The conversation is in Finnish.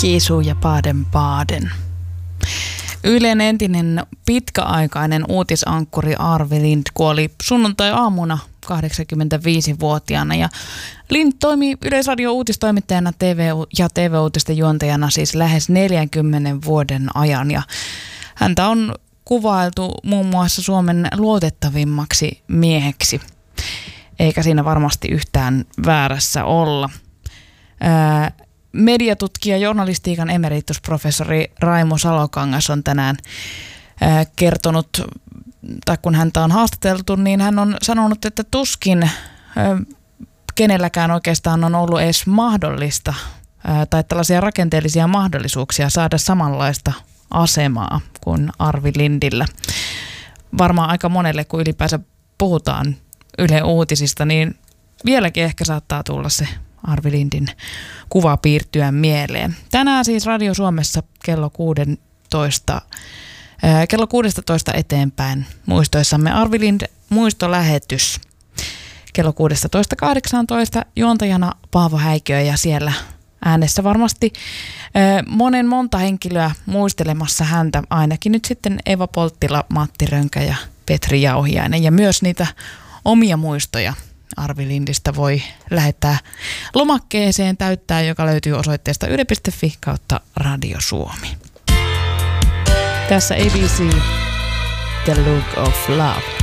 Kiisu ja Baden-Baden. Ylen entinen pitkäaikainen uutisankkuri Arvi Lind kuoli sunnuntai-aamuna 85-vuotiaana. Ja Lind toimi Yleisradion uutistoimittajana ja TV-uutisten juontajana siis lähes 40 vuoden ajan. Ja häntä on kuvailtu muun muassa Suomen luotettavimmaksi mieheksi. Eikä siinä varmasti yhtään väärässä olla. Mediatutkija, journalistiikan emeritusprofessori Raimo Salokangas on tänään kertonut, tai kun häntä on haastateltu, niin hän on sanonut, että tuskin kenelläkään oikeastaan on ollut edes mahdollista tai tällaisia rakenteellisia mahdollisuuksia saada samanlaista asemaa kuin Arvi Lindillä. Varmaan aika monelle, kun ylipäänsä puhutaan Yle Uutisista, niin vieläkin ehkä saattaa tulla se Arvi Lindin kuva piirtyä mieleen. Tänään siis Radio Suomessa kello 16 eteenpäin muistoissamme Arvi Lind muistolähetys. Kello 16.18 juontajana Paavo Häikiö ja siellä äänessä varmasti monta henkilöä muistelemassa häntä. Ainakin nyt sitten Eva Polttila, Matti Rönkä ja Petri Jauhiainen ja myös niitä omia muistoja Arvi Lindistä voi lähettää lomakkeeseen täyttää, joka löytyy osoitteesta yle.fi/Radio Suomi. Tässä ABC, The Look of Love.